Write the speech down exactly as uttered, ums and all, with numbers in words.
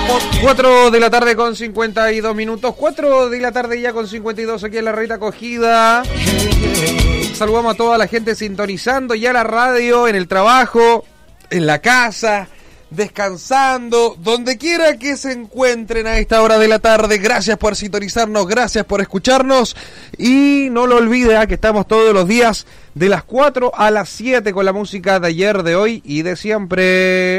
cuatro de la tarde con cincuenta y dos minutos. cuatro de la tarde ya con cincuenta y dos aquí en la Rita Acogida. Saludamos a toda la gente sintonizando ya la radio, en el trabajo, en la casa, descansando, donde quiera que se encuentren a esta hora de la tarde. Gracias por sintonizarnos, gracias por escucharnos. Y no lo olvide, ¿eh? que estamos todos los días de las cuatro a las siete con la música de ayer, de hoy y de siempre.